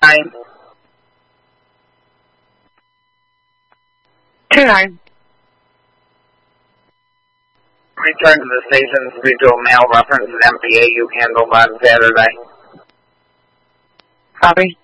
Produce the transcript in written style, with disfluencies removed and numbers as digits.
29. Return to the station. Speak to a male reference at MPA you handled on Saturday. Copy.